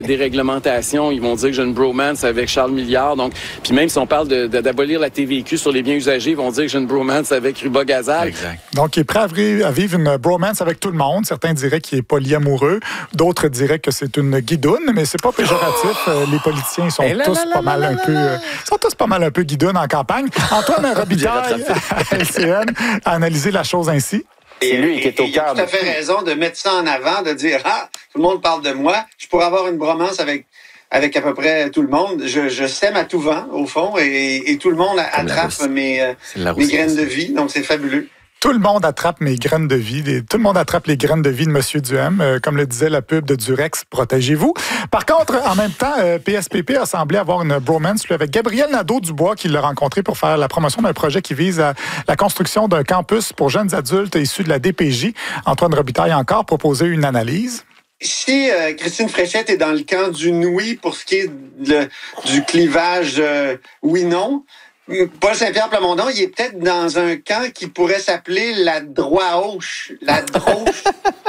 Déréglementation, ils vont dire que j'ai une bromance avec Charles Milliard. Donc, puis même si on parle d'abolir la TVQ sur les biens usagers, ils vont dire que j'ai une bromance avec Ruba Gazal. Exact. Donc, il est prêt à vivre une bromance avec tout le monde. Certains diraient qu'il est polyamoureux. D'autres diraient que c'est une guidoune, mais c'est pas péjoratif. Les politiciens sont tous pas mal un peu guidounes en campagne. Antoine Robitaille, à LCN, a analysé la chose ainsi. C'est lui qui est au cœur. Il a tout à fait raison de mettre ça en avant, de dire « Ah, tout le monde parle de moi. Je pourrais avoir une bromance avec à peu près tout le monde. Je sème à tout vent, au fond, et tout le monde attrape mes graines de vie. Donc, c'est fabuleux. » Tout le monde attrape mes graines de vie. Tout le monde attrape les graines de vie de M. Duhem. Comme le disait la pub de Durex, protégez-vous. Par contre, en même temps, PSPP a semblé avoir une bromance avec Gabriel Nadeau-Dubois, qui l'a rencontré pour faire la promotion d'un projet qui vise à la construction d'un campus pour jeunes adultes issus de la DPJ. Antoine Robitaille a encore proposé une analyse. Si Christine Fréchette est dans le camp du oui pour ce qui est du clivage oui-non, Paul Saint-Pierre Plamondon, il est peut-être dans un camp qui pourrait s'appeler la droite-gauche. La droite-gauche.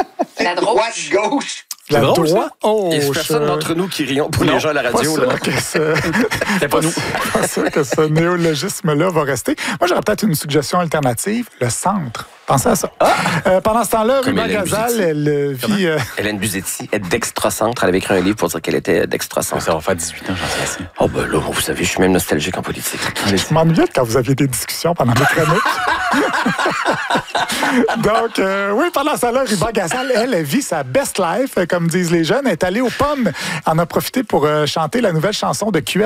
La drôle, droite-gauche. Il y a personne d'entre nous qui rions pour les gens à la radio. C'est pas nous. Pas sûr que ce néologisme-là va rester. Moi, j'aurais peut-être une suggestion alternative. Le centre. Pensez à ça. Pendant ce temps-là, Ruba Gazal, elle vit... Hélène Buzetti est d'extra-centre. Elle avait écrit un livre pour dire qu'elle était d'extra-centre. Ça va faire 18 ans, j'en sais assez. Oh ben là, vous savez, je suis même nostalgique en politique. Je m'ennuyais quand vous aviez des discussions pendant mes chroniques. Donc, oui, pendant ça là, Ruba Gazal, elle vit sa best life, comme disent les jeunes. Elle est allée aux Pommes, en a profité pour chanter la nouvelle chanson de QS.